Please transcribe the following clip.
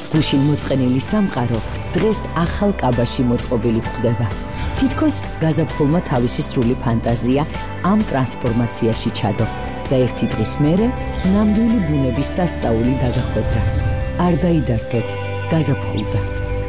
გუშინ მოწყენილი სამყარო დღეს ახალ კაბაში მოწყობილი ხდება. თითქოს გაზაფხულმა თავისი სრული ფანტაზია ამ ტრანსფორმაციაში ჩადო და ერთი დღის მერე ნამდვილი ბუნების სასწაული დაგახვედრა. არ დაიდარდეთ, გაზაფხულდა.